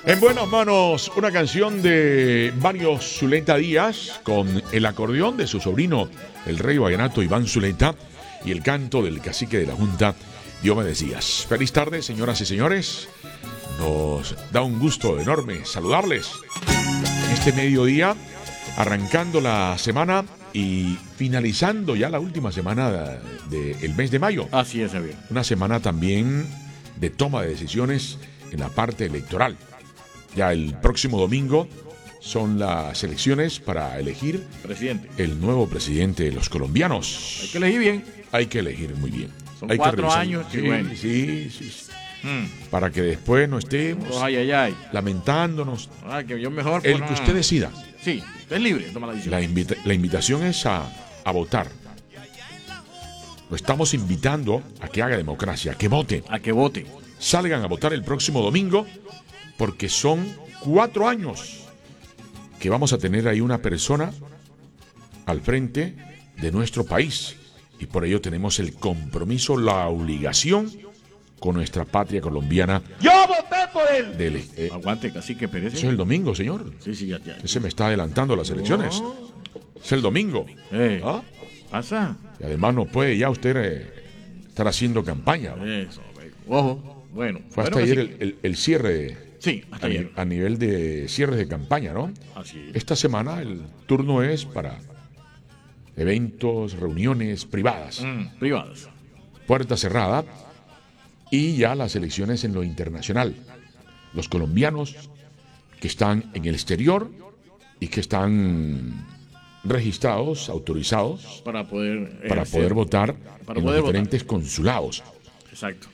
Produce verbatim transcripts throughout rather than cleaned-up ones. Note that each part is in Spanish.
En buenas manos, una canción de Mario Zuleta Díaz con el acordeón de su sobrino, el rey vallenato Iván Zuleta, y el canto del cacique de la Junta, Diomedes Díaz. Feliz tarde, señoras y señores. Nos da un gusto enorme saludarles este mediodía, arrancando la semana y finalizando ya la última semana del de mes de mayo. Así es, Javier. Una semana también de toma de decisiones en la parte electoral. Ya el próximo domingo son las elecciones para elegir presidente, el nuevo presidente de los colombianos. Hay que elegir bien. Hay que elegir muy bien. Son Hay cuatro que años. Sí, bueno. sí, sí, sí. Mm. Para que después no estemos ay, ay, ay. lamentándonos. Ah, que yo mejor. El por, que usted decida. Sí, usted es libre, toma la decisión. La, invita- la invitación es a, a votar. Lo estamos invitando a que haga democracia, a que vote. A que vote. Salgan a votar el próximo domingo, porque son cuatro años que vamos a tener ahí una persona al frente de nuestro país. Y por ello tenemos el compromiso, la obligación con nuestra patria colombiana. ¡Yo voté por él! Dele, eh, Aguante, cacique Pérez. eso es el domingo, señor. Sí, sí, ya, ya. Ese me está adelantando las elecciones. No. Es el domingo. Eh, ¿Ah? ¿Pasa? Y además no puede ya usted eh, estar haciendo campaña. Eso, ojo. Bueno. Fue hasta bueno, ayer cacique. el, el- el cierre de, Sí, hasta a, ni- ayer. a nivel de cierres de campaña, ¿no? Así es. Esta semana el turno es para eventos, reuniones privadas, Mm, privadas. puerta cerrada, y ya las elecciones en lo internacional. Los colombianos que están en el exterior y que están registrados, autorizados Para poder. para ejercer. poder votar Para en poder los diferentes consulados. Exacto.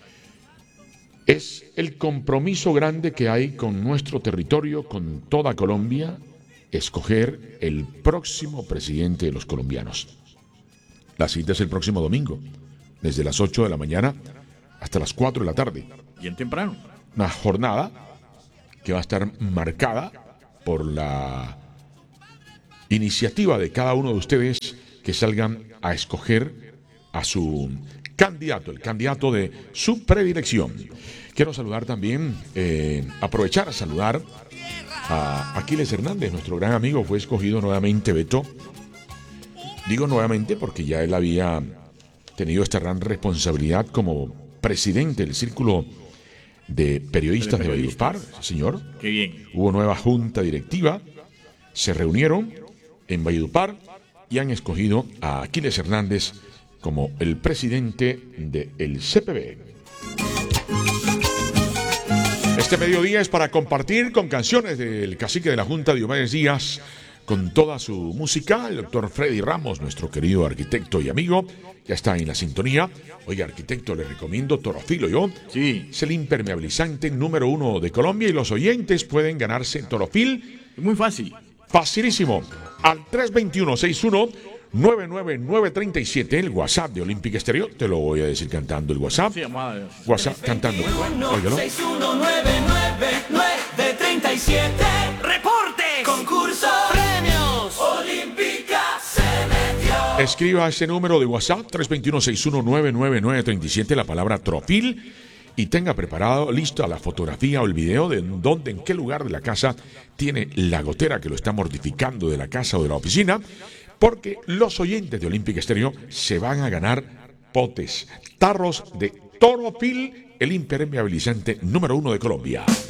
Es el compromiso grande que hay con nuestro territorio, con toda Colombia, escoger el próximo presidente de los colombianos. La cita es el próximo domingo, desde las ocho de la mañana hasta las cuatro de la tarde. Bien temprano. Una jornada que va a estar marcada por la iniciativa de cada uno de ustedes que salgan a escoger a su candidato, el candidato de su predilección. Quiero saludar también, eh, aprovechar a saludar a Aquiles Hernández, nuestro gran amigo. Fue escogido nuevamente Beto. Digo nuevamente porque ya él había tenido esta gran responsabilidad como presidente del Círculo de Periodistas de Valledupar, señor. Qué bien. Hubo nueva junta directiva, se reunieron en Valledupar y han escogido a Aquiles Hernández como el presidente del C P B. Este mediodía es para compartir con canciones del cacique de la Junta, Diomedes Díaz, con toda su música. El doctor Freddy Ramos, nuestro querido arquitecto y amigo, ya está en la sintonía. Oiga, arquitecto, le recomiendo Torofil, yo. Sí. Es el impermeabilizante número uno de Colombia y los oyentes pueden ganarse Torofil Es muy fácil. facilísimo. Al tres dos uno, seis uno nueve nueve nueve tres siete, el WhatsApp de Olímpica Exterior. Te lo voy a decir cantando el WhatsApp. Sí, amada. WhatsApp cantando. Óigalo. seis uno nueve nueve nueve tres siete. Reporte. Concurso. Premios. Olímpica se metió. Escriba ese número de WhatsApp, tres dos uno, seis uno nueve nueve nueve tres siete, la palabra Torofil, y tenga preparado, lista la fotografía o el video de dónde, en qué lugar de la casa tiene la gotera que lo está mortificando, de la casa o de la oficina, porque los oyentes de Olímpica Estéreo se van a ganar potes, tarros de Torofil, el impermeabilizante número uno de Colombia.